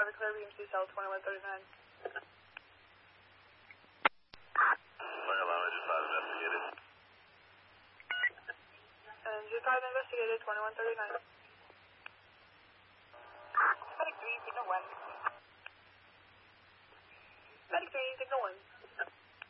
Traffic clear, BMC cell 2139. Fire alarm, engine 5 investigated. Engine 5 investigated, 2139.